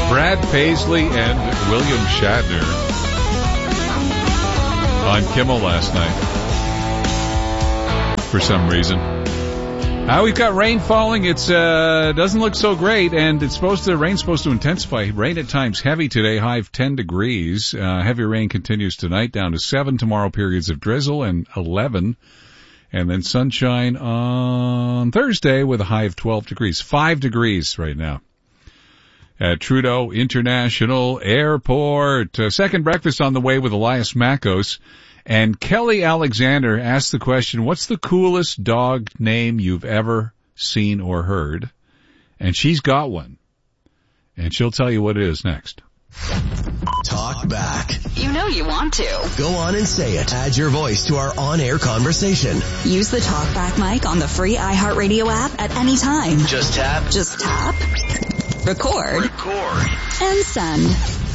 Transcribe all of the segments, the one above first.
Brad Paisley and William Shatner on Kimmel last night for some reason. We've got rain falling. It's doesn't look so great, and rain's supposed to intensify. Rain at times heavy today, high of 10 degrees. Heavy rain continues tonight, down to 7 tomorrow, periods of drizzle, and 11. And then sunshine on Thursday with a high of 12 degrees. 5 degrees right now at Trudeau International Airport. Second breakfast on the way with Elias Makos. And Kelly Alexander asked the question, what's the coolest dog name you've ever seen or heard? And she's got one. And she'll tell you what it is next. Talk back. You know you want to. Go on and say it. Add your voice to our on-air conversation. Use the Talk Back mic on the free iHeartRadio app at any time. Just tap. Record. And send.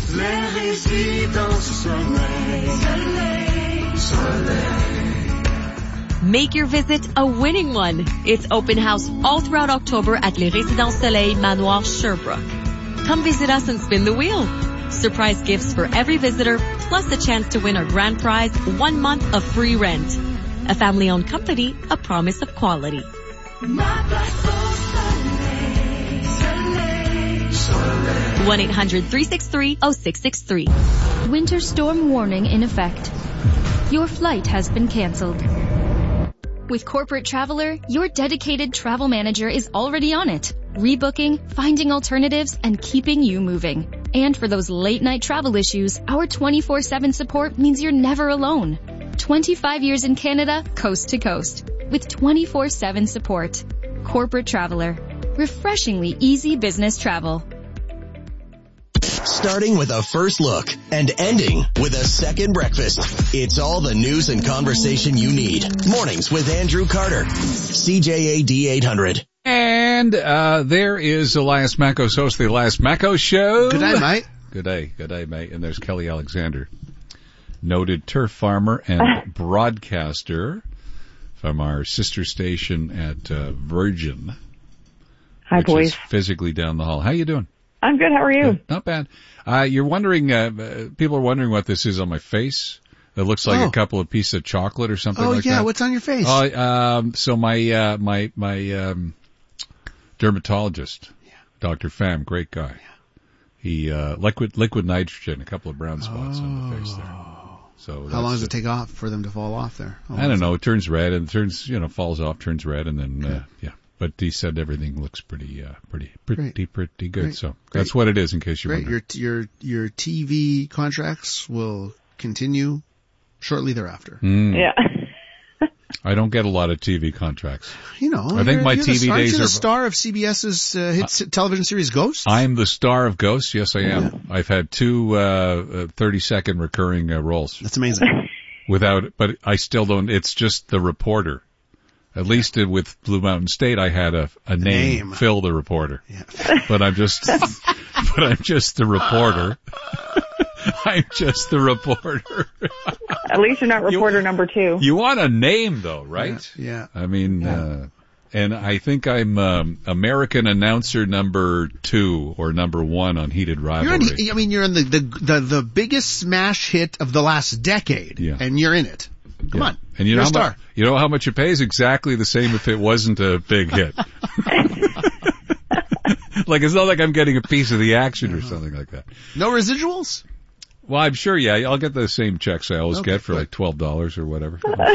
Make your visit a winning one. It's open house all throughout October at Les Résidences Soleil Manoir Sherbrooke. Come visit us and spin the wheel. Surprise gifts for every visitor, plus a chance to win our grand prize, 1 month of free rent. A family-owned company, a promise of quality. 1-800-363-0663. Winter storm warning in effect. Your flight has been canceled. With Corporate Traveler, your dedicated travel manager is already on it, rebooking, finding alternatives, and keeping you moving. And for those late-night travel issues, our 24/7 support means you're never alone. 25 years in Canada, coast to coast, with 24/7 support. Corporate Traveler. Refreshingly easy business travel. Starting with a first look and ending with a second breakfast. It's all the news and conversation you need. Mornings with Andrew Carter. CJAD 800. And there is Elias Makos, host of the Elias Makos Show. Good day, mate. Good day, mate. And there's Kelly Alexander, noted turf farmer and broadcaster from our sister station at Virgin. Hi, boys. Is physically down the hall. How you doing? I'm good. How are you? Not bad. You're wondering, people are wondering what this is on my face. It looks like a couple of pieces of chocolate or something like that. Oh, yeah. What's on your face? So my dermatologist, Dr. Pham, great guy. He, liquid nitrogen, a couple of brown spots on the face there. So how long does it take off for them to fall off there? I don't know. It turns red and falls off, turns red, and then, yeah. But he said everything looks pretty good. Great. So that's what it is, in case you're wondering. Your TV contracts will continue shortly thereafter. Yeah. I don't get a lot of TV contracts. I think my TV days are... Aren't you the star of CBS's hit television series Ghosts? I'm the star of Ghosts. Yes, I am. Yeah. I've had two 30-second recurring roles. That's amazing. But I still don't. It's just the reporter. At least with Blue Mountain State, I had a name, Phil the reporter. Yeah. But I'm just the reporter. I'm just the reporter. At least you're not reporter number 2. You want a name though, right? Yeah. I mean, and I think I'm American announcer number 2 or number 1 on Heated Rivalry. You're in the biggest smash hit of the last decade, and you're in it. Come on. And you know how much it pays? Exactly the same if it wasn't a big hit. Like, it's not like I'm getting a piece of the action or something like that. No residuals? Well, I'm sure, I'll get the same checks I always get for like $12 or whatever.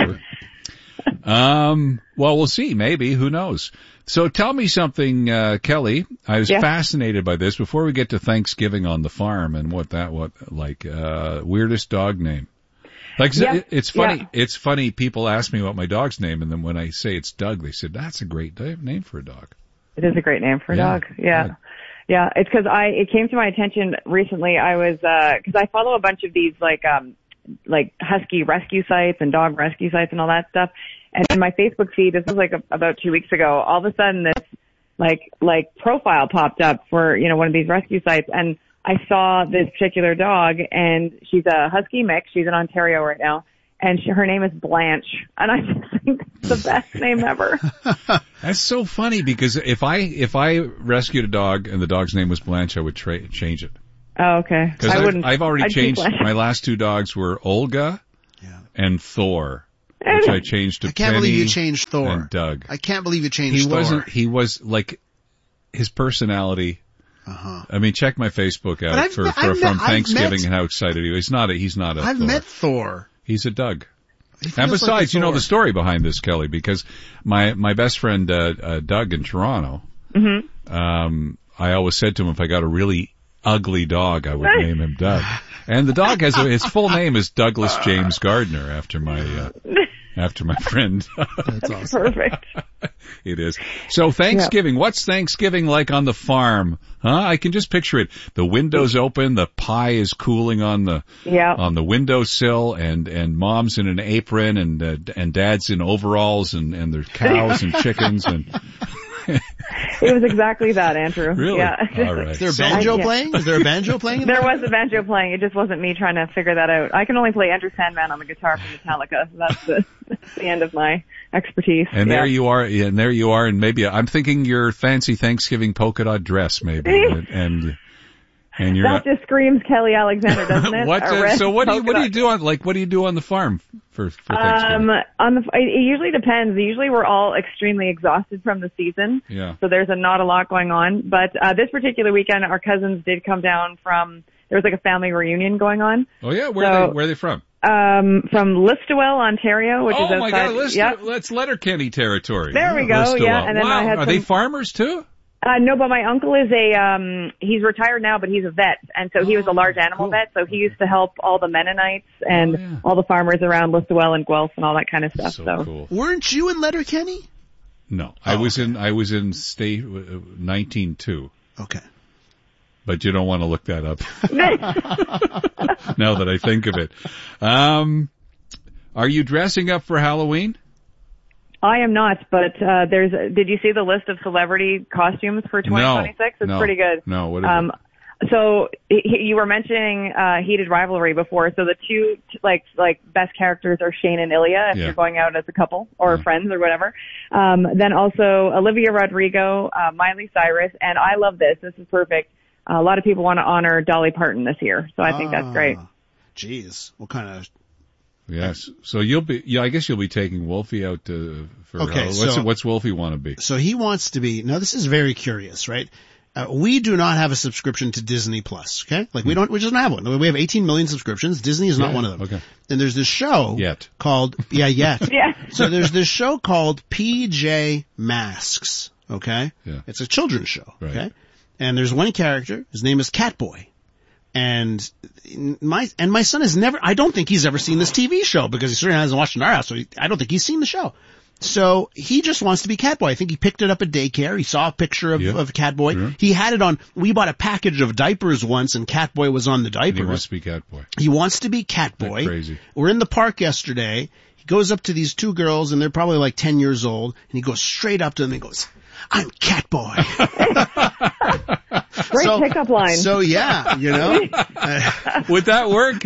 Well, we'll see. Maybe. Who knows? So tell me something, Kelly. I was fascinated by this before we get to Thanksgiving on the farm and weirdest dog name. It's funny. Yeah. It's funny. People ask me what my dog's name, and then when I say it's Doug, they said that's a great name for a dog. It is a great name for a dog. Yeah. Yeah. It's because it came to my attention recently. I was because I follow a bunch of these like husky rescue sites and dog rescue sites and all that stuff. And in my Facebook feed, this was about 2 weeks ago. All of a sudden, this like profile popped up for one of these rescue sites, and I saw this particular dog, and she's a husky mix. She's in Ontario right now, and her name is Blanche, and I just think it's the best name ever. That's so funny because if I rescued a dog and the dog's name was Blanche, I would change it. Oh, okay. Because I've already changed. My last two dogs were Olga and Thor, which I changed to Penny. I can't believe you changed Thor. And Doug. I can't believe you changed Thor. He was like his personality. I mean, check my Facebook out from Thanksgiving and how excited he was. He's not a I've Thor. met Thor. He's a Doug. And besides, you know the story behind this, Kelly, because my best friend Doug in Toronto, I always said to him if I got a really ugly dog, I would name him Doug. And the dog his full name is Douglas James Gardner after my friend. That's awesome. Perfect. It is. So Thanksgiving, what's Thanksgiving like on the farm? I can just picture it. The window's open, the pie is cooling on the windowsill, and mom's in an apron, and dad's in overalls, and there's cows and chickens and. It was exactly that, Andrew. Really? Yeah. All right. Is there a banjo playing? Is there a banjo playing? There was a banjo playing. It just wasn't me trying to figure that out. I can only play Enter Sandman on the guitar from Metallica. That's the end of my expertise. And there you are, and maybe I'm thinking your fancy Thanksgiving polka dot dress, maybe, and you're that just screams Kelly Alexander, doesn't it? So what do you do on the farm for Thanksgiving? It usually depends. Usually we're all extremely exhausted from the season. Yeah. So there's not a lot going on. But this particular weekend, our cousins did come down there was like a family reunion going on. Oh yeah, where are they from? From Listowel, Ontario, which is outside. Oh my God, that's Letterkenny territory. There we go. Listowel. Yeah, and then I had Are they farmers too? No, but my uncle is he's retired now, but he's a vet, and so he was a large animal vet, so he used to help all the Mennonites and all the farmers around Listowel and Guelph and all that kind of stuff. So cool. Weren't you in Letterkenny? No, I was in state 19-2. Okay. But you don't want to look that up. Now that I think of it. Are you dressing up for Halloween? I am not, but did you see the list of celebrity costumes for 2026? It's pretty good. No, what is it? So you were mentioning Heated Rivalry before. So the two like best characters are Shane and Ilya if you're going out as a couple or friends or whatever. Then also Olivia Rodrigo, Miley Cyrus, and I love this. This is perfect. A lot of people want to honor Dolly Parton this year, so I think that's great. Geez, what kind of? Yes. So I guess you'll be taking Wolfie out for what's Wolfie want to be? So he wants to be, now this is very curious, right? We do not have a subscription to Disney Plus, okay? Like we just don't have one. We have 18 million subscriptions. Disney is not one of them. Okay. And there's this show called, Yeah. So there's this show called PJ Masks, okay? Yeah. It's a children's show, right. Okay? And there's one character, his name is Catboy. And my son has I don't think he's ever seen this TV show because he certainly hasn't watched it in our house, so I don't think he's seen the show. So he just wants to be Catboy. I think he picked it up at daycare. He saw a picture of Catboy. Sure. He had it on, we bought a package of diapers once and Catboy was on the diapers. And he wants to be Catboy. He wants to be Catboy. That's crazy. We're in the park yesterday. He goes up to these two girls and they're probably like 10 years old and he goes straight up to them and goes, "I'm Catboy." Great pickup line. So yeah, you know. Would that work?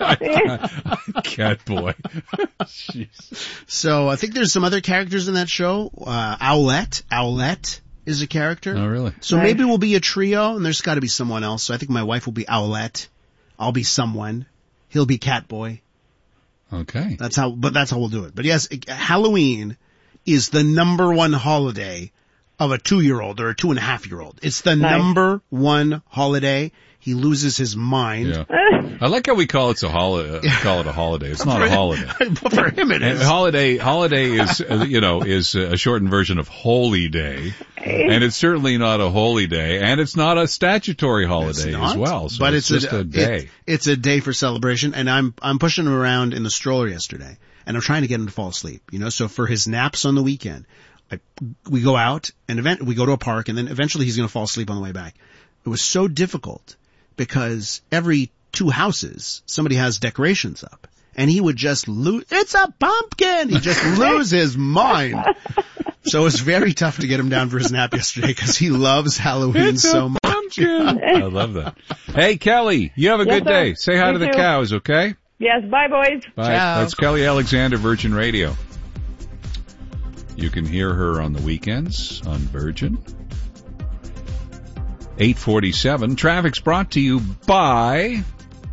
Catboy. So I think there's some other characters in that show. Owlette is a character. Oh, really? So maybe we'll be a trio, and there's got to be someone else. So I think my wife will be Owlette. I'll be someone. He'll be Catboy. Okay. That's how we'll do it. But yes, Halloween is the number one holiday of a 2-year-old or a 2.5-year-old. It's the number one holiday. He loses his mind. Yeah. I like how we call it a holiday. It's not a holiday. For him it is. Holiday is, is a shortened version of holy day. And it's certainly not a holy day. And it's not a statutory holiday as well. So but it's just a day. It's a day for celebration. And I'm pushing him around in the stroller yesterday. And I'm trying to get him to fall asleep. So for his naps on the weekend, we go out and we go to a park and then eventually he's going to fall asleep on the way back. It was so difficult because every 2 houses somebody has decorations up and he would just lose. It's a pumpkin. He just lose his mind. So it's very tough to get him down for his nap yesterday because he loves Halloween so much. I love that. Hey, Kelly, you have a good day. Say hi to the cows, okay? Yes, bye, boys. Bye. Ciao. That's Kelly Alexander, Virgin Radio. You can hear her on the weekends on Virgin. 8:47. Traffic's brought to you by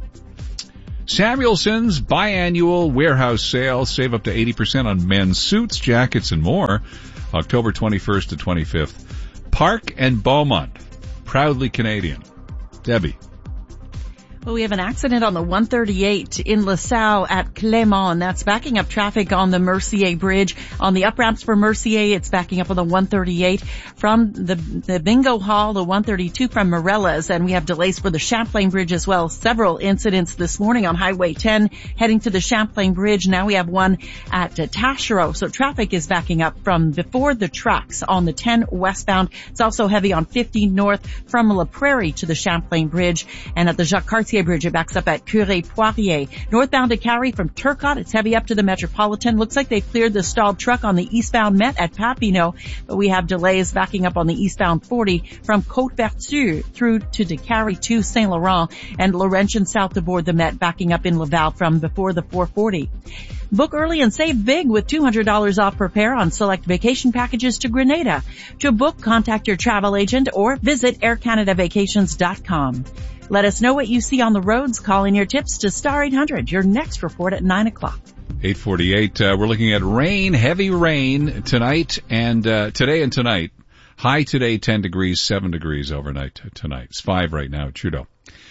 Samuelson's biannual warehouse sale. Save up to 80% on men's suits, jackets, and more. October 21st to 25th. Park and Beaumont. Proudly Canadian. Debbie. Well, we have an accident on the 138 in LaSalle at Clément. That's backing up traffic on the Mercier Bridge. On the up ramps for Mercier, it's backing up on the 138 from the Bingo Hall, the 132 from Morella's, and we have delays for the Champlain Bridge as well. Several incidents this morning on Highway 10 heading to the Champlain Bridge. Now we have one at Taschereau. So traffic is backing up from before the tracks on the 10 westbound. It's also heavy on 15 north from La Prairie to the Champlain Bridge, and at the Jacques Cartier Bridge, it backs up at Curé-Poirier. Northbound to Cary from Turcotte, it's heavy up to the Metropolitan. Looks like they cleared the stalled truck on the eastbound Met at Papineau, but we have delays backing up on the eastbound 40 from Côte-Vertu through to Cary to Saint Laurent, and Laurentian south aboard the Met backing up in Laval from before the 440. Book early and save big with $200 off per pair on select vacation packages to Grenada. To book, contact your travel agent or visit aircanadavacations.com. Let us know what you see on the roads. Call in your tips to Star 800. Your next report at 9 o'clock. 8:48. We're looking at rain, heavy rain tonight and today and tonight. High today, 10 degrees, 7 degrees overnight tonight. It's 5 right now at Trudeau.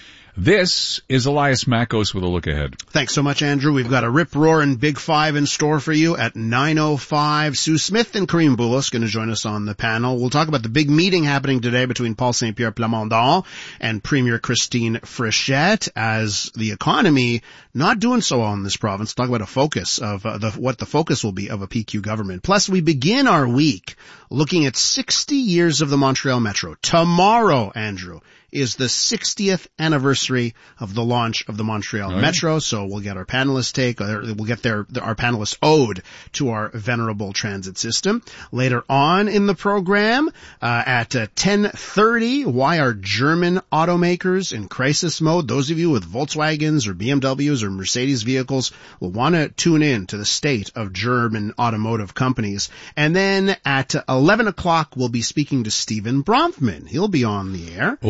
This is Elias Makos with a look ahead. Thanks so much, Andrew. We've got a rip-roaring Big Five in store for you at 9:05. Sue Smith and Kareem Boulos going to join us on the panel. We'll talk about the big meeting happening today between Paul Saint-Pierre Plamondon and Premier Christine Frichette as the economy not doing so well in this province. Talk about a focus of what the focus will be of a PQ government. Plus, we begin our week looking at 60 years of the Montreal Metro. Tomorrow, Andrew, is the 60th anniversary of the launch of the Montreal Metro. So we'll get our panelists' take, or we'll get our panelists' ode to our venerable transit system. Later on in the program, at 10:30, why are German automakers in crisis mode? Those of you with Volkswagens or BMWs or Mercedes vehicles will want to tune in to the state of German automotive companies. And then at 11 o'clock, we'll be speaking to Stephen Bronfman. He'll be on the air.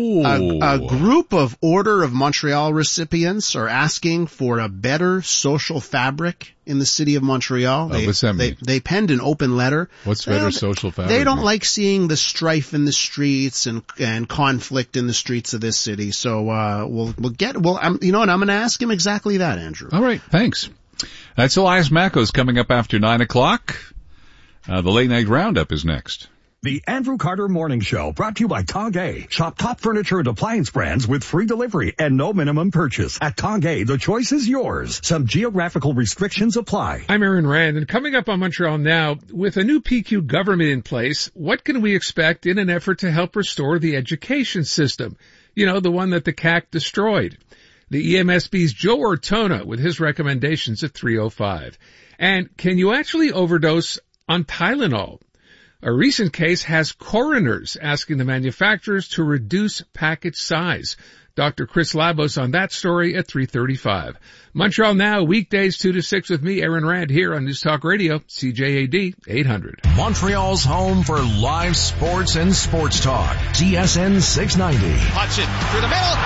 A group of Order of Montreal recipients are asking for a better social fabric in the city of Montreal. What's that mean? They penned an open letter. What's better social fabric? They don't like seeing the strife in the streets and conflict in the streets of this city. So I'm going to ask him exactly that, Andrew. All right, thanks. That's Elias Makos coming up after 9 o'clock. The late night roundup is next. The Andrew Carter Morning Show, brought to you by Tongay. Shop top furniture and appliance brands with free delivery and no minimum purchase. At Tongay, the choice is yours. Some geographical restrictions apply. I'm Aaron Rand, and coming up on Montreal Now, with a new PQ government in place, what can we expect in an effort to help restore the education system? You know, the one that the CAQ destroyed. The EMSB's Joe Ortona with his recommendations at 3:05. And can you actually overdose on Tylenol? A recent case has coroners asking the manufacturers to reduce package size. Dr. Chris Labos on that story at 3:35. Montreal Now, weekdays 2 to 6 with me, Aaron Rand, here on News Talk Radio, CJAD 800. Montreal's home for live sports and sports talk. TSN 690. Hudson through the middle.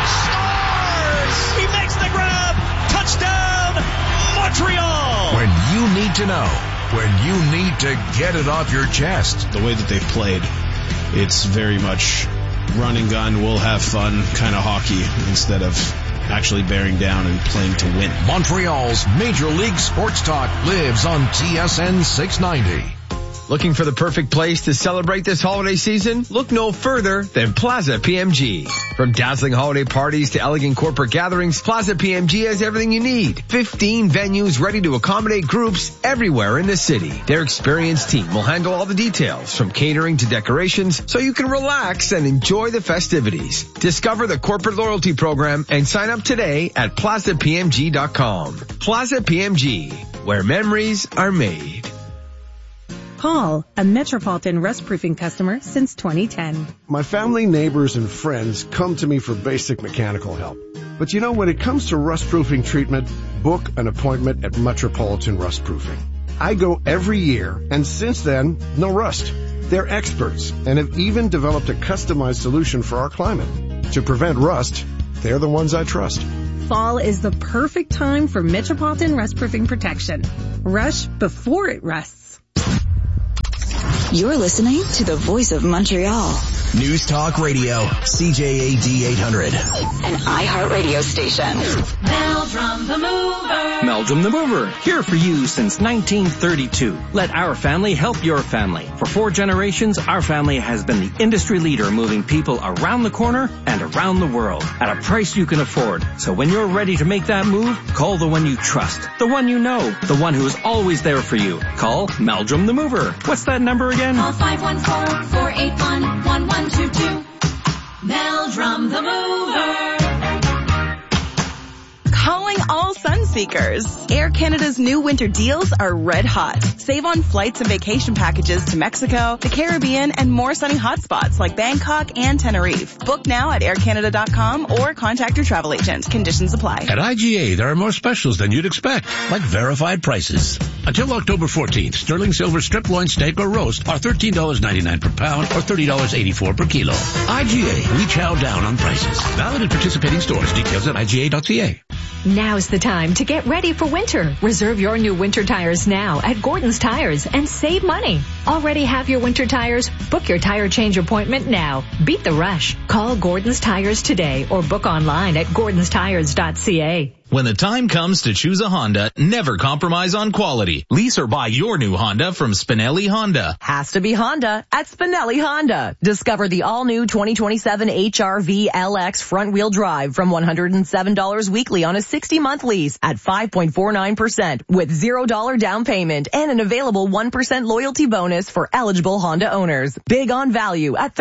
Scores! He makes the grab. Touchdown, Montreal! When you need to know. When you need to get it off your chest. The way that they've played, it's very much run and gun, we'll have fun kind of hockey instead of actually bearing down and playing to win. Montreal's Major League Sports Talk lives on TSN 690. Looking for the perfect place to celebrate this holiday season? Look no further than Plaza PMG. From dazzling holiday parties to elegant corporate gatherings, Plaza PMG has everything you need. 15 venues ready to accommodate groups everywhere in the city. Their experienced team will handle all the details, from catering to decorations, so you can relax and enjoy the festivities. Discover the corporate loyalty program and sign up today at plazapmg.com. Plaza PMG, where memories are made. Paul, a Metropolitan rust-proofing customer since 2010. My family, neighbors, and friends come to me for basic mechanical help. But you know, when it comes to rust-proofing treatment, book an appointment at Metropolitan Rust-Proofing. I go every year, and since then, no rust. They're experts and have even developed a customized solution for our climate. To prevent rust, they're the ones I trust. Fall is the perfect time for Metropolitan rust-proofing protection. Rush before it rusts. You're listening to the Voice of Montreal. News Talk Radio, CJAD 800. An iHeartRadio station. Meldrum the Mover. Meldrum the Mover, here for you since 1932. Let our family help your family. For 4 generations, our family has been the industry leader moving people around the corner and around the world at a price you can afford. So when you're ready to make that move, call the one you trust, the one you know, the one who is always there for you. Call Meldrum the Mover. What's that number again? Call 514-481-1122. Meldrum the Mover. Calling all sun seekers. Air Canada's new winter deals are red hot. Save on flights and vacation packages to Mexico, the Caribbean, and more sunny hotspots like Bangkok and Tenerife. Book now at aircanada.com or contact your travel agent. Conditions apply. At IGA, there are more specials than you'd expect, like verified prices. Until October 14th, sterling silver strip loin steak or roast are $13.99 per pound or $30.84 per kilo. IGA, we chow down on prices. Valid at participating stores. Details at IGA.ca. Now's the time to get ready for winter. Reserve your new winter tires now at Gordon's Tires and save money. Already have your winter tires? Book your tire change appointment now. Beat the rush. Call Gordon's Tires today or book online at gordonstires.ca. When the time comes to choose a Honda, never compromise on quality. Lease or buy your new Honda from Spinelli Honda. Has to be Honda at Spinelli Honda. Discover the all-new 2027 HR-V LX front-wheel drive from $107 weekly on a 60-month lease at 5.49% with $0 down payment and an available 1% loyalty bonus for eligible Honda owners. Big on value at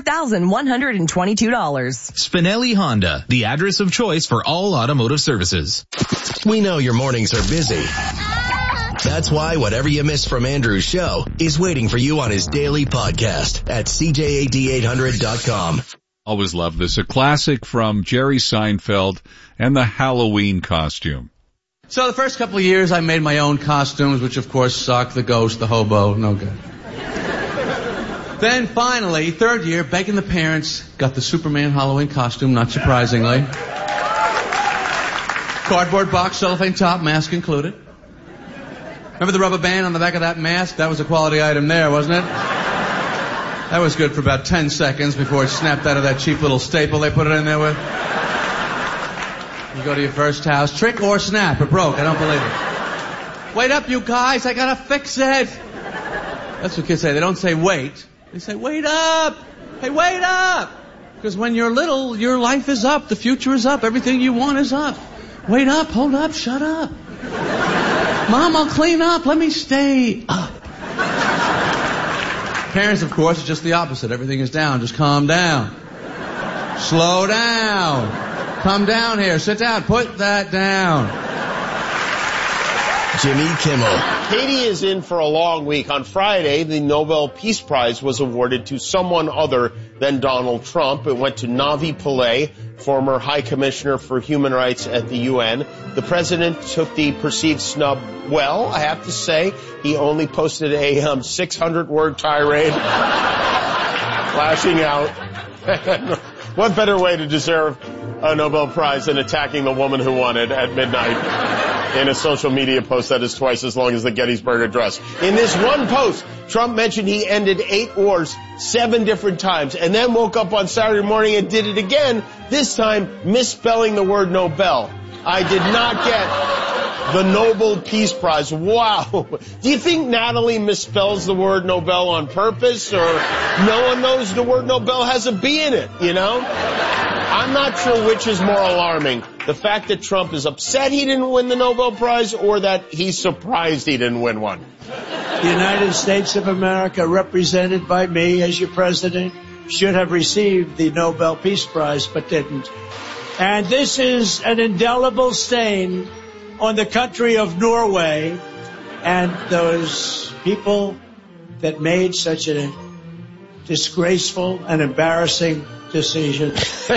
$34,122. Spinelli Honda, the address of choice for all automotive services. We know your mornings are busy. That's why whatever you missed from Andrew's show is waiting for you on his daily podcast at CJAD800.com. Always love this. A classic from Jerry Seinfeld and the Halloween costume. So the first couple of years I made my own costumes, which of course suck. The ghost, the hobo, no good. Then finally, third year, begging the parents, got the Superman Halloween costume, not surprisingly. Cardboard box, cellophane top, mask included. Remember the rubber band on the back of that mask? That was a quality item there, wasn't it? That was good for about 10 seconds before it snapped out of that cheap little staple they put it in there with. You go to your first house, trick or snap, it broke, I don't believe it. Wait up, you guys, I gotta fix it. That's what kids say, they don't say wait. They say, wait up! Hey, wait up! Because when you're little, your life is up, the future is up, everything you want is up. Wait up, hold up, shut up. Mom, I'll clean up, let me stay up. Parents, of course, are just the opposite. Everything is down, just calm down. Slow down. Come down here, sit down, put that down. Jimmy Kimmel. Haiti is in for a long week. On Friday, the Nobel Peace Prize was awarded to someone other than Donald Trump. It went to Navi Pillay, former High Commissioner for Human Rights at the UN. The president took the perceived snub well, I have to say. He only posted a 600-word tirade, lashing out. What better way to deserve a Nobel Prize than attacking the woman who won it at midnight in a social media post that is twice as long as the Gettysburg Address. In this one post, Trump mentioned he ended 8 wars 7 different times and then woke up on Saturday morning and did it again, this time misspelling the word Nobel. I did not get the Nobel Peace Prize. Wow. Do you think Natalie misspells the word Nobel on purpose, or no one knows the word Nobel has a B in it, you know? I'm not sure which is more alarming. The fact that Trump is upset he didn't win the Nobel Prize, or that he's surprised he didn't win one. The United States of America, represented by me as your president, should have received the Nobel Peace Prize, but didn't. And this is an indelible stain on the country of Norway and those people that made such a disgraceful and embarrassing decision.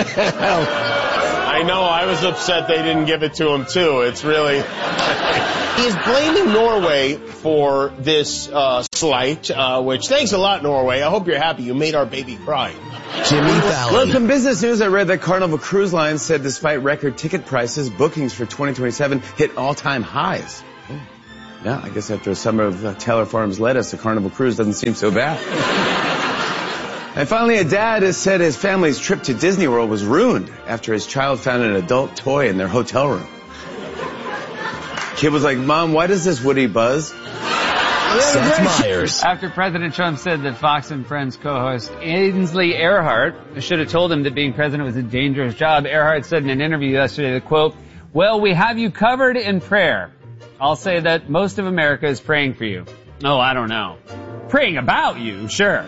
I know, I was upset they didn't give it to him too. It's really... He is blaming Norway for this slight, which, thanks a lot, Norway. I hope you're happy. You made our baby cry. Jimmy Fallon. Well, some business news. I read that Carnival Cruise Line said despite record ticket prices, bookings for 2027 hit all-time highs. Oh. Yeah, I guess after a summer of Taylor Farms lettuce, a Carnival cruise doesn't seem so bad. And finally, a dad has said his family's trip to Disney World was ruined after his child found an adult toy in their hotel room. Kid was like, Mom, why does this Woody buzz? Seth Meyers. After President Trump said that Fox and Friends co-host Ainsley Earhardt should have told him that being president was a dangerous job, Earhardt said in an interview yesterday that, quote, well, we have you covered in prayer. I'll say that most of America is praying for you. Oh, I don't know. Praying about you, sure.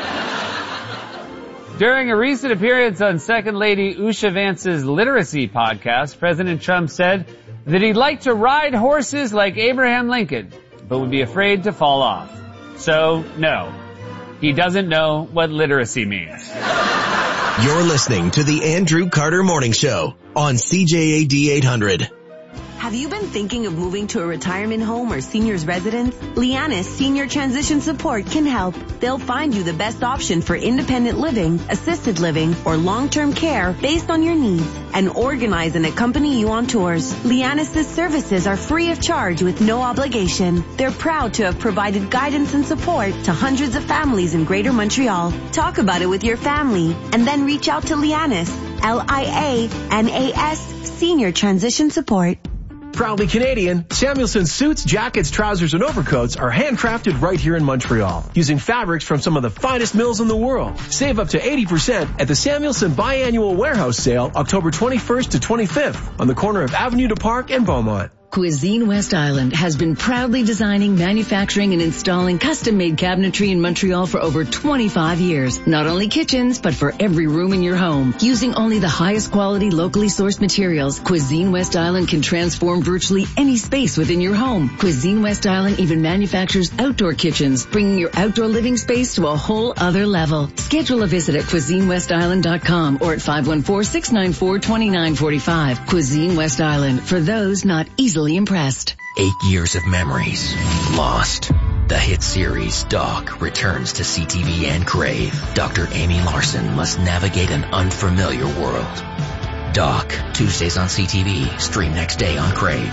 During a recent appearance on Second Lady Usha Vance's Literacy podcast, President Trump said that he'd like to ride horses like Abraham Lincoln, but would be afraid to fall off. So, no, he doesn't know what literacy means. You're listening to the Andrew Carter Morning Show on CJAD 800. Have you been thinking of moving to a retirement home or senior's residence? Lianis Senior Transition Support can help. They'll find you the best option for independent living, assisted living, or long-term care based on your needs and organize and accompany you on tours. Lianis' services are free of charge with no obligation. They're proud to have provided guidance and support to hundreds of families in Greater Montreal. Talk about it with your family and then reach out to Lianis, Lianas Senior Transition Support. Proudly Canadian, Samuelson suits, jackets, trousers, and overcoats are handcrafted right here in Montreal, using fabrics from some of the finest mills in the world. Save up to 80% at the Samuelson Biannual Warehouse Sale, October 21st to 25th, on the corner of Avenue du Parc and Beaumont. Cuisine West Island has been proudly designing, manufacturing, and installing custom-made cabinetry in Montreal for over 25 years. Not only kitchens, but for every room in your home. Using only the highest quality, locally sourced materials, Cuisine West Island can transform virtually any space within your home. Cuisine West Island even manufactures outdoor kitchens, bringing your outdoor living space to a whole other level. Schedule a visit at CuisineWestIsland.com or at 514-694-2945. Cuisine West Island, for those not easily impressed. 8 years of memories lost. The hit series Doc returns to CTV and Crave. Dr. Amy Larson must navigate an unfamiliar world. Doc, Tuesdays on CTV. Stream next day on Crave.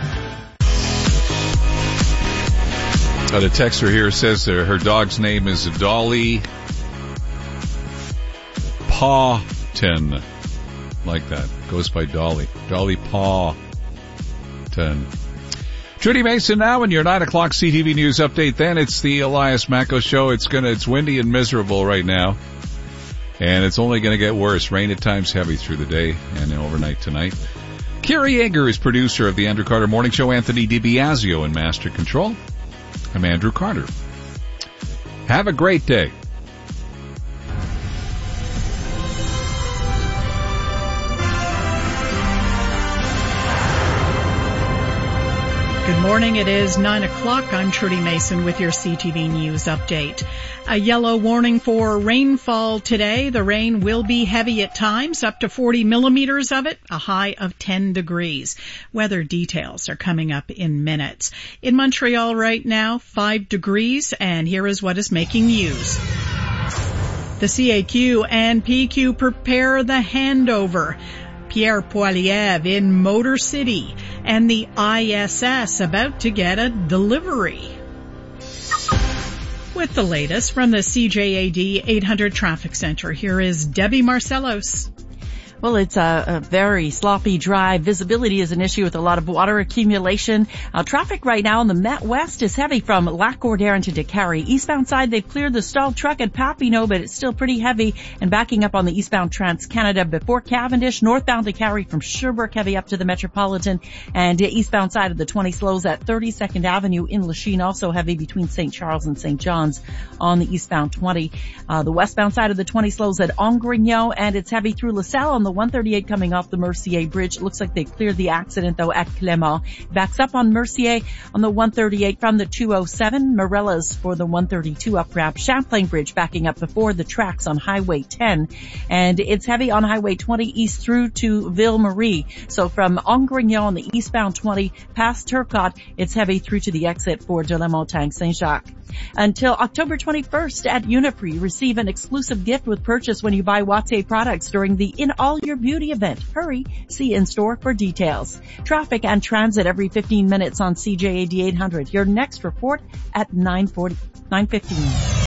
The texter here says her dog's name is Dolly Pawton. Like that. Goes by Dolly. Dolly Pawton. Trudy Mason now in your 9 o'clock CTV News update. Then it's the Elias Macco Show. It's windy and miserable right now. And it's only going to get worse. Rain at times heavy through the day and overnight tonight. Kira Yeager is producer of the Andrew Carter Morning Show. Anthony DiBiasio in Master Control. I'm Andrew Carter. Have a great day. Good morning. It is 9 o'clock. I'm Trudy Mason with your CTV News update. A yellow warning for rainfall today. The rain will be heavy at times, up to 40 millimeters of it, a high of 10 degrees. Weather details are coming up in minutes. In Montreal right now, 5 degrees, and here is what is making news. The CAQ and PQ prepare the handover. Pierre Poilievre in Motor City, and the ISS about to get a delivery. With the latest from the CJAD 800 Traffic Center, here is Debbie Marcellos. Well, it's a very sloppy drive. Visibility is an issue with a lot of water accumulation. Traffic right now on the Met West is heavy from Lac-Gordaire to Décarie. Eastbound side, they've cleared the stalled truck at Papineau, but it's still pretty heavy and backing up on the eastbound Trans-Canada before Cavendish. Northbound Décarie from Sherbrooke, heavy up to the Metropolitan, and eastbound side of the 20 slows at 32nd Avenue in Lachine, also heavy between St. Charles and St. John's on the eastbound 20. The westbound side of the 20 slows at Angrignon, and it's heavy through LaSalle on the 138 coming off the Mercier Bridge. It looks like they cleared the accident though at Clermont. Backs up on Mercier on the 138 from the 207. Morella's for the 132 up ramp. Champlain Bridge backing up before the tracks on Highway 10. And it's heavy on Highway 20 east through to Ville-Marie. So from Angrignon on the eastbound 20 past Turcotte, it's heavy through to the exit for de la Montagne Saint-Jacques. Until October 21st at Uniprix, receive an exclusive gift with purchase when you buy Wattier products during the In All Your Beauty event. Hurry, see in-store for details. Traffic and transit every 15 minutes on CJAD 800. Your next report at 9:15.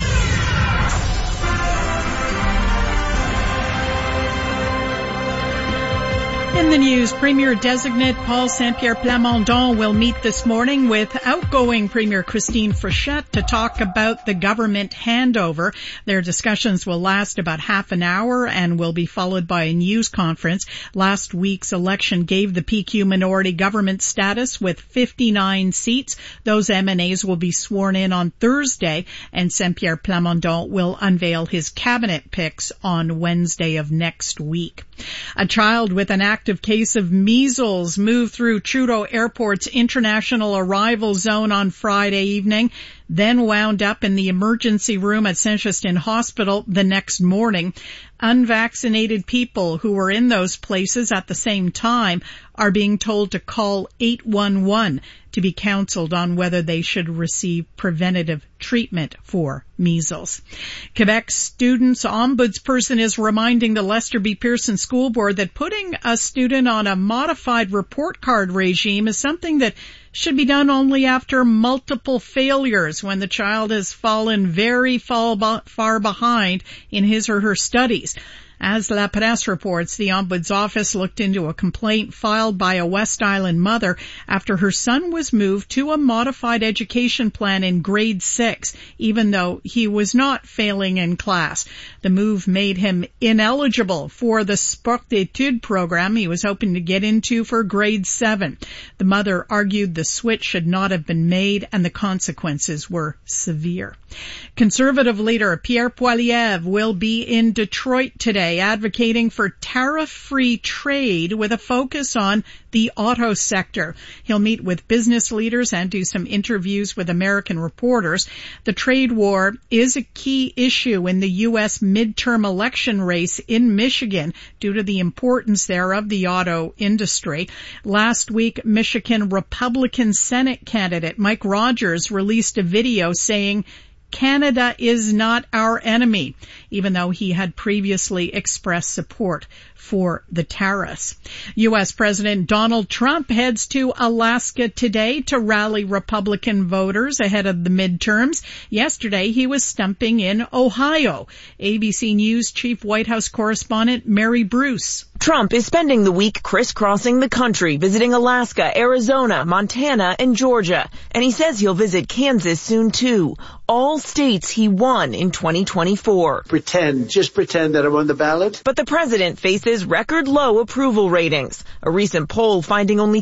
In the news, Premier-designate Paul Saint-Pierre Plamondon will meet this morning with outgoing Premier Christine Fréchette to talk about the government handover. Their discussions will last about half an hour and will be followed by a news conference. Last week's election gave the PQ minority government status with 59 seats. Those MNAs will be sworn in on Thursday, and Saint-Pierre Plamondon will unveil his cabinet picks on Wednesday of next week. A child with an active case of measles moved through Trudeau Airport's international arrival zone on Friday evening, then wound up in the emergency room at Saint-Justin Hospital the next morning. Unvaccinated people who were in those places at the same time are being told to call 811 to be counseled on whether they should receive preventative treatment for measles. Quebec's Students Ombudsperson is reminding the Lester B. Pearson School Board that putting a student on a modified report card regime is something that should be done only after multiple failures, when the child has fallen very far behind in his or her studies. As La Presse reports, the Ombuds office looked into a complaint filed by a West Island mother after her son was moved to a modified education plan in grade 6, even though he was not failing in class. The move made him ineligible for the Sport d'études program he was hoping to get into for grade 7. The mother argued the switch should not have been made and the consequences were severe. Conservative leader Pierre Poilievre will be in Detroit today, advocating for tariff-free trade with a focus on the auto sector. He'll meet with business leaders and do some interviews with American reporters. The trade war is a key issue in the U.S. midterm election race in Michigan due to the importance there of the auto industry. Last week, Michigan Republican Senate candidate Mike Rogers released a video saying Canada is not our enemy, even though he had previously expressed support for the tariffs. U.S. President Donald Trump heads to Alaska today to rally Republican voters ahead of the midterms. Yesterday, he was stumping in Ohio. ABC News Chief White House correspondent Mary Bruce. Trump is spending the week crisscrossing the country, visiting Alaska, Arizona, Montana, and Georgia. And he says he'll visit Kansas soon, too. All states he won in 2024. Just pretend that I won the ballot. But the president faces record low approval ratings. A recent poll finding only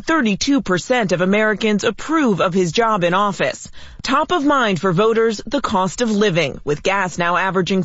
32% of Americans approve of his job in office. Top of mind for voters, the cost of living, with gas now averaging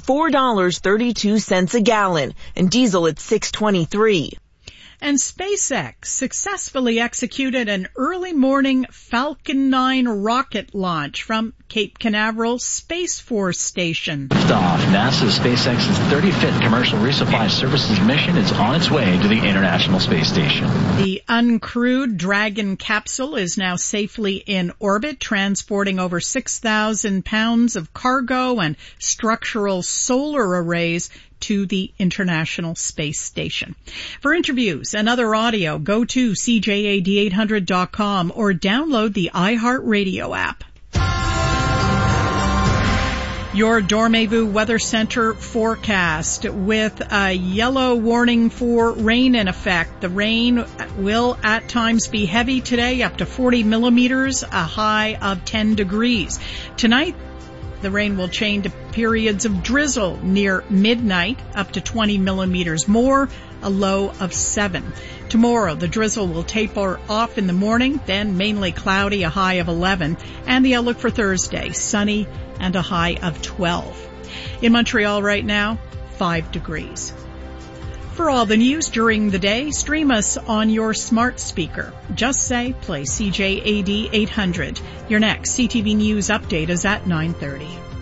$4.32 a gallon and diesel at $6.23. And SpaceX successfully executed an early morning Falcon 9 rocket launch from Cape Canaveral Space Force Station. Liftoff. NASA's SpaceX's 35th commercial resupply services mission is on its way to the International Space Station. The uncrewed Dragon capsule is now safely in orbit, transporting over 6,000 pounds of cargo and structural solar arrays to the International Space Station. For interviews and other audio, go to CJAD800.com or download the iHeartRadio app. Your Dormez-vous Weather Center forecast with a yellow warning for rain in effect. The rain will at times be heavy today, up to 40 millimeters, a high of 10 degrees. Tonight, the rain will change to periods of drizzle near midnight, up to 20 millimeters more, a low of 7. Tomorrow, the drizzle will taper off in the morning, then mainly cloudy, a high of 11. And the outlook for Thursday, sunny and a high of 12. In Montreal right now, 5 degrees. For all the news during the day, stream us on your smart speaker. Just say, play CJAD 800. Your next CTV News update is at 9:30.